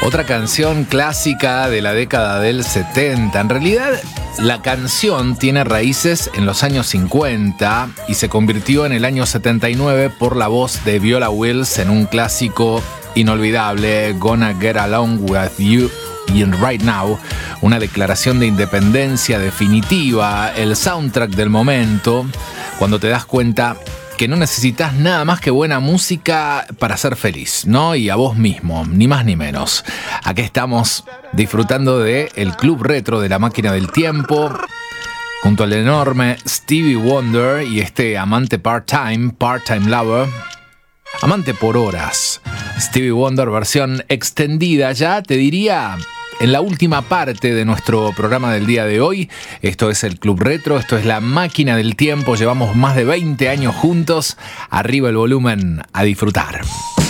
Otra canción clásica de la década del 70. En realidad, la canción tiene raíces en los años 50 y se convirtió en el año 79 por la voz de Viola Wills en un clásico inolvidable, Gonna Get Along With You Right Now, una declaración de independencia definitiva, el soundtrack del momento, cuando te das cuenta que no necesitas nada más que buena música para ser feliz, ¿no? Y a vos mismo, ni más ni menos. Aquí estamos disfrutando de el Club Retro de la Máquina del Tiempo, junto al enorme Stevie Wonder y este amante part-time lover, amante por horas. Stevie Wonder versión extendida ya, te diría, en la última parte de nuestro programa del día de hoy. Esto es el Club Retro, esto es la Máquina del Tiempo. Llevamos más de 20 años juntos. Arriba el volumen, a disfrutar.